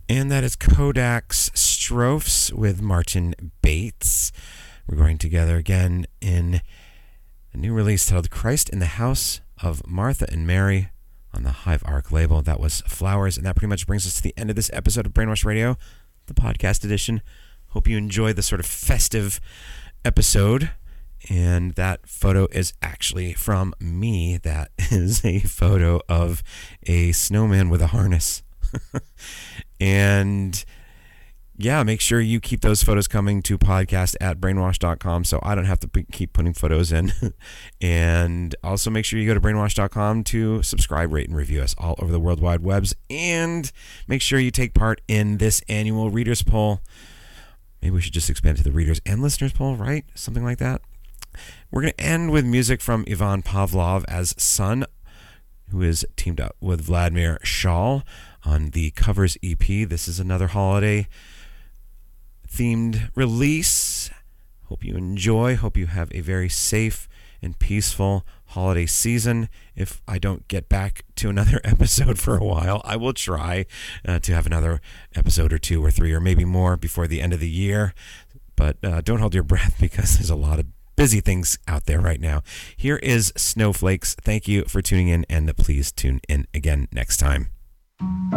And that is Kodak's Strophes with Martin Bates. We're going together again in a new release titled Christ in the House of Martha and Mary on the Hive Arc label. That was Flowers, and that pretty much brings us to the end of this episode of Brainwash Radio, the podcast edition. Hope you enjoyed the sort of festive episode. And that photo is actually from me. That is a photo of a snowman with a harness. And yeah, make sure you keep those photos coming to podcast@brainwash.com so I don't have to keep putting photos in. And also make sure you go to brainwash.com to subscribe, rate, and review us all over the World Wide Webs. And make sure you take part in this annual readers poll. Maybe we should just expand to the readers and listeners poll, right? Something like that. We're going to end with music from Ivan Pavlov as Sun, who is teamed up with Vladimir Schall on the Covers EP. This is another holiday themed release. Hope you enjoy. Hope you have a very safe and peaceful holiday season. If I don't get back to another episode for a while, I will try to have another episode or 2 or 3 or maybe more before the end of the year. But don't hold your breath because there's a lot of busy things out there right now. Here is Snowflakes. Thank you for tuning in, and please tune in again next time.